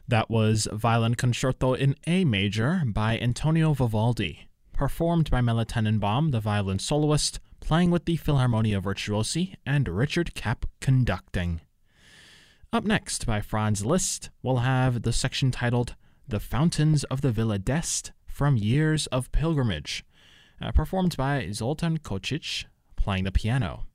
That was Violin Concerto in A major by Antonio Vivaldi, performed by Mele Tenenbaum, the violin soloist, playing with the Philharmonia Virtuosi, and Richard Kapp conducting. Up next, by Franz Liszt, we'll have the section titled The Fountains of the Villa d'Este from Years of Pilgrimage, performed by Zoltan Kocic, playing the piano.